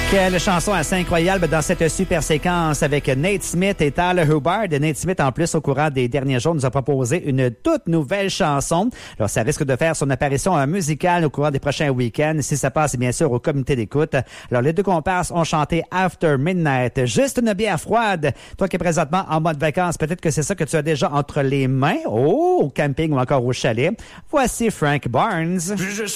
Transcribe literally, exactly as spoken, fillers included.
Quelle chanson assez incroyable dans cette super séquence avec Nate Smith et Tyler Hubbard. Nate Smith, en plus, au courant des derniers jours, nous a proposé une toute nouvelle chanson. Alors, ça risque de faire son apparition musicale au courant des prochains week-ends, si ça passe, bien sûr, au comité d'écoute. Alors, les deux comparses ont chanté After Midnight. Juste une bière froide. Toi qui es présentement en mode vacances, peut-être que c'est ça que tu as déjà entre les mains. Oh, au camping ou encore au chalet. Voici Frank Barnes. Je